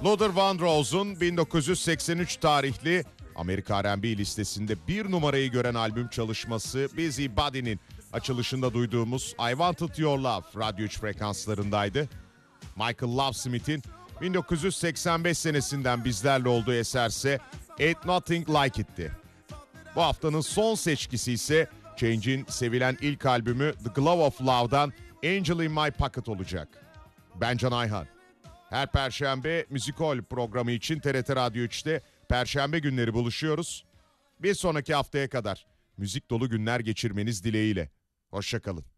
Luther Vandross'un 1983 tarihli Amerika R&B listesinde bir numarayı gören albüm çalışması Busy Body'nin açılışında duyduğumuz I Wanted Your Love Radyo 3 frekanslarındaydı. Michael Lovesmith'in 1985 senesinden bizlerle olduğu eserse Ain't Nothing Like It'ti. Bu haftanın son seçkisi ise Change'in sevilen ilk albümü The Glove of Love'dan Angel in My Pocket olacak. Ben Can Ayhan. Her Perşembe Müzikol programı için TRT Radyo 3'te Perşembe günleri buluşuyoruz. Bir sonraki haftaya kadar müzik dolu günler geçirmeniz dileğiyle. Hoşça kalın.